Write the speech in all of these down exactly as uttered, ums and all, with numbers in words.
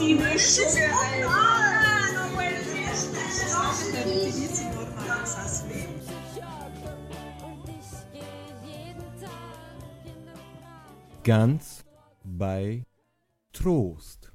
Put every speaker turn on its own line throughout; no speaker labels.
Mischung. Ah, no puede ser.
Ganz bei Trost.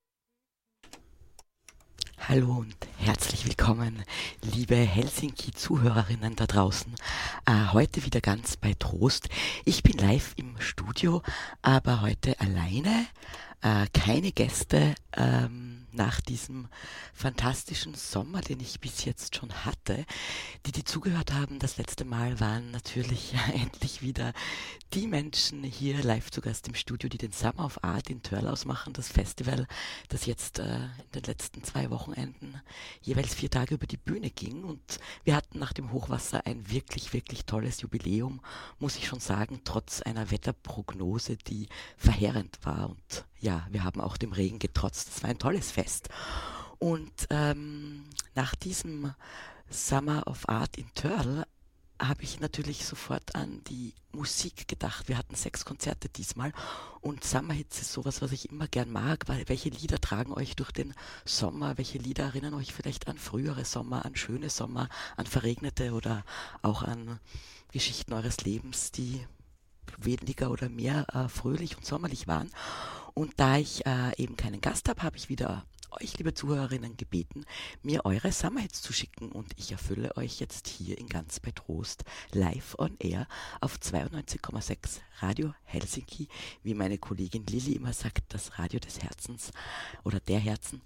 Hallo und herzlich willkommen, liebe Helsinki-Zuhörerinnen da draußen. Äh, heute wieder ganz bei Trost. Ich bin live im Studio, aber heute alleine. Äh, keine Gäste ähm, nach diesem fantastischen Sommer, den ich bis jetzt schon hatte. Die, die zugehört haben, das letzte Mal waren natürlich endlich wieder die Menschen hier live zu Gast im Studio, die den Summer of Art in Thörl ausmachen, das Festival, das jetzt äh, in den letzten zwei Wochenenden jeweils vier Tage über die Bühne ging. Und wir hatten nach dem Hochwasser ein wirklich, wirklich tolles Jubiläum, muss ich schon sagen, trotz einer Wetterprognose, die verheerend war. Und ja, wir haben auch dem Regen getrotzt. Es war ein tolles Fest. Und ähm, nach diesem Summer of Art in Thörl habe ich natürlich sofort an die Musik gedacht. Wir hatten sechs Konzerte diesmal und Summerhits ist sowas, was ich immer gern mag, weil welche Lieder tragen euch durch den Sommer, welche Lieder erinnern euch vielleicht an frühere Sommer, an schöne Sommer, an verregnete oder auch an Geschichten eures Lebens, die weniger oder mehr äh, fröhlich und sommerlich waren. Und da ich äh, eben keinen Gast habe, habe ich wieder euch, liebe Zuhörerinnen, gebeten, mir eure Summerhits zu schicken und ich erfülle euch jetzt hier in Ganz bei Trost live on air auf zweiundneunzig Komma sechs Radio Helsinki, wie meine Kollegin Lilly immer sagt, das Radio des Herzens oder der Herzen,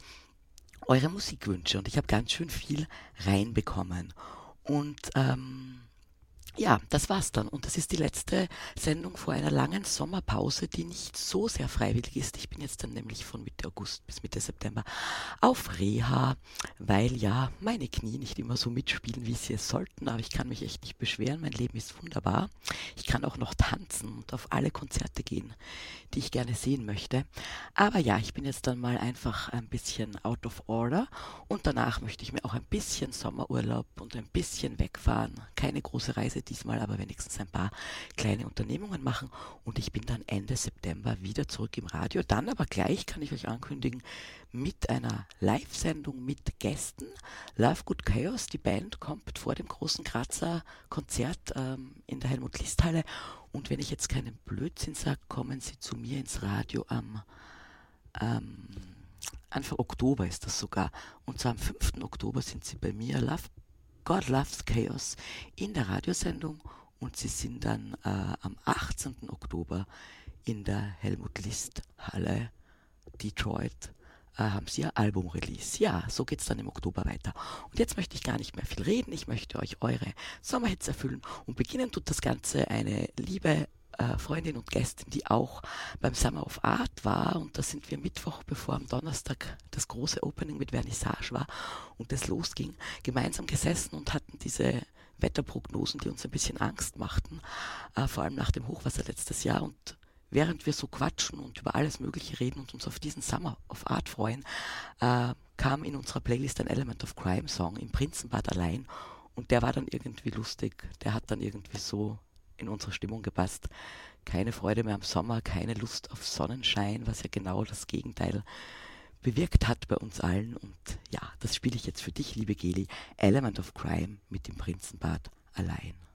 eure Musikwünsche. Und ich habe ganz schön viel reinbekommen. Und ähm, ja, das war's dann. Und das ist die letzte Sendung vor einer langen Sommerpause, die nicht so sehr freiwillig ist. Ich bin jetzt dann nämlich von Mitte August bis Mitte September auf Reha, weil ja meine Knie nicht immer so mitspielen, wie sie es sollten. Aber ich kann mich echt nicht beschweren. Mein Leben ist wunderbar. Ich kann auch noch tanzen und auf alle Konzerte gehen, die ich gerne sehen möchte. Aber ja, ich bin jetzt dann mal einfach ein bisschen out of order. Und danach möchte ich mir auch ein bisschen Sommerurlaub und ein bisschen wegfahren. Keine große Reise diesmal, aber wenigstens ein paar kleine Unternehmungen machen. Und ich bin dann Ende September wieder zurück im Radio. Dann aber gleich, kann ich euch ankündigen, mit einer Live-Sendung mit Gästen. Love Good Chaos, die Band, kommt vor dem großen Grazer Konzert ähm, in der Helmut-List-Halle. Und wenn ich jetzt keinen Blödsinn sage, kommen sie zu mir ins Radio am ähm, Anfang Oktober ist das sogar. Und zwar am fünften Oktober sind sie bei mir. Love God Loves Chaos in der Radiosendung und sie sind dann äh, am achtzehnten Oktober in der Helmut List Halle Detroit äh, haben sie ihr Album-Release. Ja, so geht's dann im Oktober weiter. Und jetzt möchte ich gar nicht mehr viel reden. Ich möchte euch eure Sommerhits erfüllen und beginnen tut das Ganze eine liebe Freundin und Gästin, die auch beim Summer of Art war, und da sind wir Mittwoch, bevor am Donnerstag das große Opening mit Vernissage war und es losging, gemeinsam gesessen und hatten diese Wetterprognosen, die uns ein bisschen Angst machten, äh, vor allem nach dem Hochwasser letztes Jahr. Und während wir so quatschen und über alles Mögliche reden und uns auf diesen Summer of Art freuen, äh, kam in unserer Playlist ein Element of Crime Song im Prinzenbad allein und der war dann irgendwie lustig, der hat dann irgendwie so in unsere Stimmung gepasst. Keine Freude mehr am Sommer, keine Lust auf Sonnenschein, was ja genau das Gegenteil bewirkt hat bei uns allen. Und ja, das spiele ich jetzt für dich, liebe Geli. Element of Crime mit dem Prinzenbad allein.